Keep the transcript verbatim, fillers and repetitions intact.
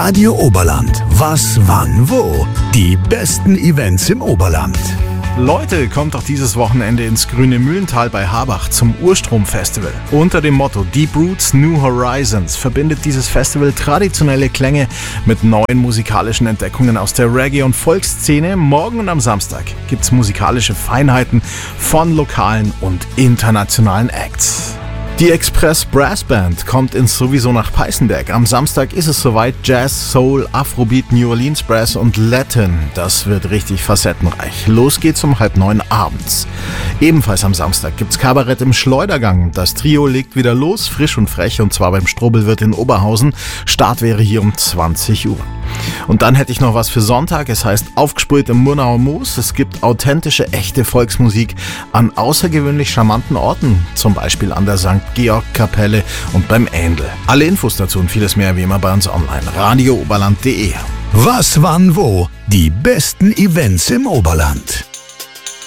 Radio Oberland. Was, wann, wo? Die besten Events im Oberland. Leute, kommt doch dieses Wochenende ins grüne Mühlental bei Habach zum Urstrom-Festival. Unter dem Motto Deep Roots, New Horizons verbindet dieses Festival traditionelle Klänge mit neuen musikalischen Entdeckungen aus der Reggae- und Folkszene. Morgen und am Samstag gibt's musikalische Feinheiten von lokalen und internationalen Acts. Die Express Brass Band kommt ins Sowieso nach Peißenberg. Am Samstag ist es soweit. Jazz, Soul, Afrobeat, New Orleans Brass und Latin. Das wird richtig facettenreich. Los geht's um halb neun abends. Ebenfalls am Samstag gibt's Kabarett im Schleudergang. Das Trio legt wieder los, frisch und frech, und zwar beim Strobelwirt in Oberhausen. Start wäre hier um zwanzig Uhr. Und dann hätte ich noch was für Sonntag. Es heißt Aufgespült im Murnauer Moos. Es gibt authentische, echte Volksmusik an außergewöhnlich charmanten Orten. Zum Beispiel an der Sankt Georg-Kapelle und beim Ändl. Alle Infos dazu und vieles mehr wie immer bei uns online. radio oberland punkt de. Was, wann, wo? Die besten Events im Oberland.